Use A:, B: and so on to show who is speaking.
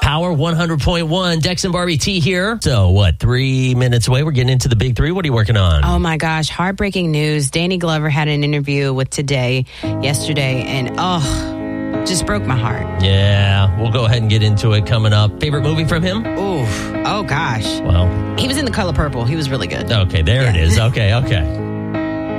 A: Power 100.1. Dex and Barbie T here. So, 3 minutes away? We're getting into the big three. What are you working on?
B: Oh, my gosh. Heartbreaking news. Danny Glover had an interview with Today yesterday, and just broke my heart.
A: Yeah, we'll go ahead and get into it coming up. Favorite movie from him?
B: Oof. Oh, gosh.
A: Well,
B: he was in The Color Purple. He was really good.
A: Okay, there it is. Okay.